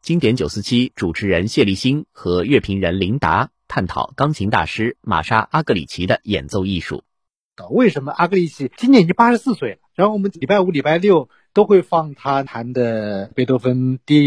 经典947主持人谢立新和乐评人林达探讨钢琴大师玛莎·阿格里奇的演奏艺术。 为什么阿格里奇今年已经84岁了？然后我们礼拜五、礼拜六都会放他弹的贝多芬第